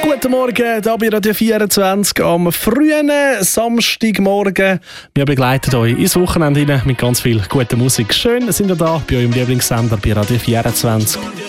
Guten Morgen, hier bei Radio 24 am frühen Samstagmorgen. Wir begleiten euch ins Wochenende mit ganz viel guter Musik. Schön, sind ihr da bei eurem Lieblingssender bei Radio 24.